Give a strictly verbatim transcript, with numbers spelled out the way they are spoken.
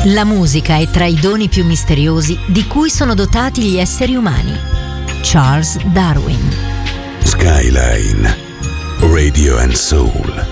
La musica è tra i doni più misteriosi di cui sono dotati gli esseri umani. Charles Darwin. Skyline Radio and Soul.